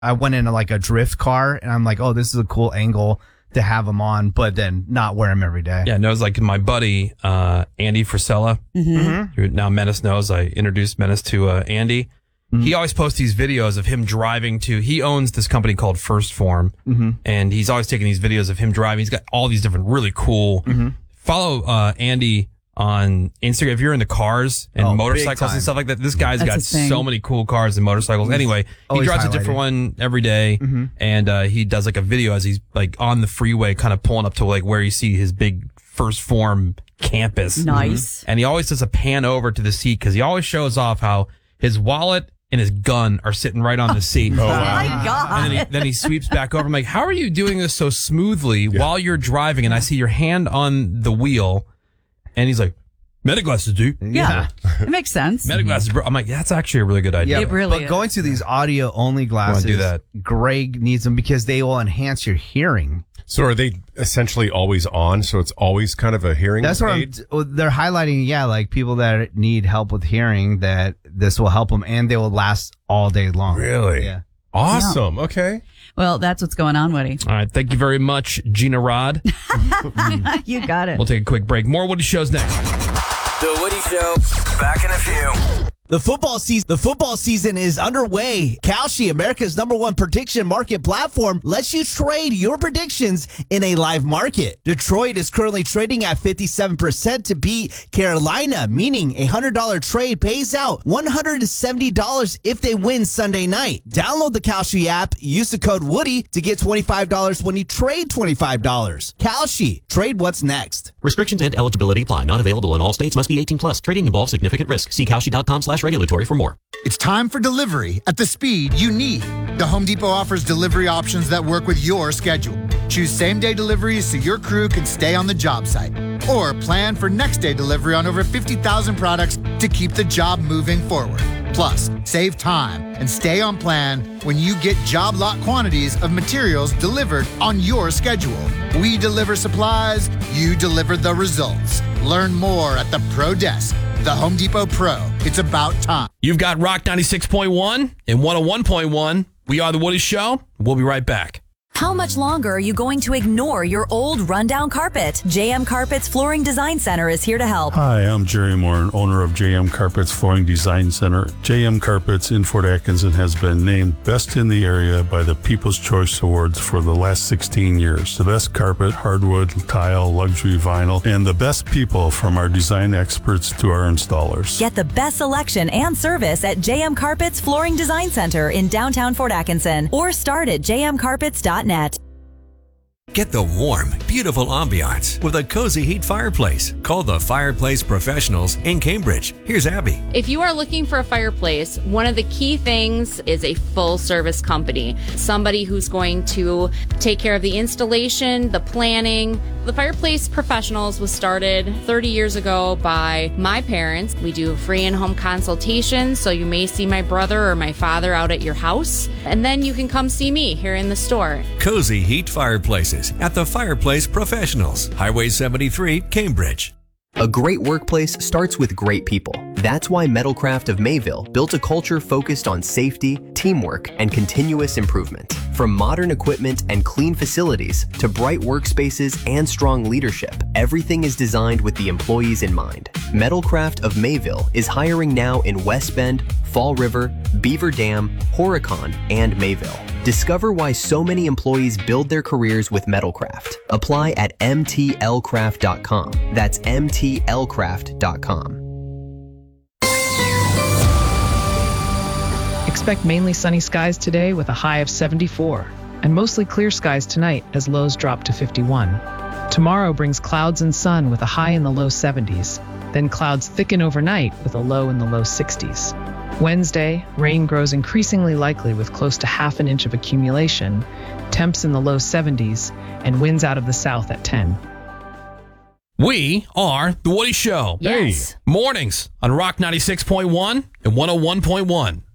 I went into like a drift car, and I'm like, oh, this is a cool angle to have them on, but then not wear them every day. Yeah, no, it's like my buddy, Andy Frisella, who now Menace knows. I introduced Menace to Andy. He always posts these videos of him driving he owns this company called First Form, and he's always taking these videos of him driving. He's got all these different really cool, follow Andy on Instagram if you're into cars and motorcycles and stuff like that. This guy's got so many cool cars and motorcycles. Anyway, he drives a different one every day, and he does like a video as he's like on the freeway kind of pulling up to like where you see his big First Form campus. Nice. And he always does a pan over to the seat because he always shows off how his wallet and his gun are sitting right on the seat. Oh, my God. And then he sweeps back over. I'm like, how are you doing this so smoothly while you're driving? And I see your hand on the wheel. And he's like, meta glasses, dude. Yeah. It makes sense. Meta glasses, bro. I'm like, that's actually a really good idea. It really is. Going to these audio-only glasses, do that. Greg needs them because they will enhance your hearing. So are they essentially always on? So it's always kind of a hearing That's what aid? they're highlighting. Yeah, like people that need help with hearing, that this will help them, and they will last all day long. Really? Yeah. Awesome. Yeah. Okay. Well, that's what's going on, Woody. All right. Thank you very much, Gina Rod. You got it. We'll take a quick break. More Woody Shows next. The Woody Show. Back in a few. The football season is underway. Kalshi, America's #1 prediction market platform, lets you trade your predictions in a live market. Detroit is currently trading at 57% to beat Carolina, meaning a $100 trade pays out $170 if they win Sunday night. Download the Kalshi app, use the code Woody to get $25 when you trade $25. Kalshi, trade what's next. Restrictions and eligibility apply. Not available in all states. Must be 18 plus. Trading involves significant risk. See Kalshi.com/regulatory for more. It's time for delivery at the speed you need. The Home Depot offers delivery options that work with your schedule. Choose same-day deliveries so your crew can stay on the job site. Or plan for next-day delivery on over 50,000 products to keep the job moving forward. Plus, save time and stay on plan when you get job lot quantities of materials delivered on your schedule. We deliver supplies, you deliver the results. Learn more at the Pro Desk. The Home Depot Pro. It's about time. You've got Rock 96.1 and 101.1. We are The Woody Show. We'll be right back. How much longer are you going to ignore your old rundown carpet? JM Carpets Flooring Design Center is here to help. Hi, I'm Jerry Moore, owner of JM Carpets Flooring Design Center. JM Carpets in Fort Atkinson has been named best in the area by the People's Choice Awards for the last 16 years. The best carpet, hardwood, tile, luxury vinyl, and the best people from our design experts to our installers. Get the best selection and service at JM Carpets Flooring Design Center in downtown Fort Atkinson or start at jmcarpets.net. Get the warm, beautiful ambiance with a cozy heat fireplace. Call the Fireplace Professionals in Cambridge. Here's Abby. If you are looking for a fireplace, one of the key things is a full service company. Somebody who's going to take care of the installation, the planning. The Fireplace Professionals was started 30 years ago by my parents. We do free in-home consultations, so you may see my brother or my father out at your house. And then you can come see me here in the store. Cozy heat fireplaces at the Fireplace Professionals, Highway 73, Cambridge. A great workplace starts with great people. That's why Metalcraft of Mayville built a culture focused on safety, teamwork, and continuous improvement. From modern equipment and clean facilities to bright workspaces and strong leadership, everything is designed with the employees in mind. Metalcraft of Mayville is hiring now in West Bend, Fall River, Beaver Dam, Horicon, and Mayville. Discover why so many employees build their careers with Metalcraft. Apply at mtlcraft.com. That's mtlcraft.com. Expect mainly sunny skies today with a high of 74, and mostly clear skies tonight as lows drop to 51. Tomorrow brings clouds and sun with a high in the low 70s, then clouds thicken overnight with a low in the low 60s. Wednesday, rain grows increasingly likely with close to half an inch of accumulation, temps in the low 70s, and winds out of the south at 10. We are The Woody Show. Yes. Hey. Mornings on Rock 96.1 and 101.1.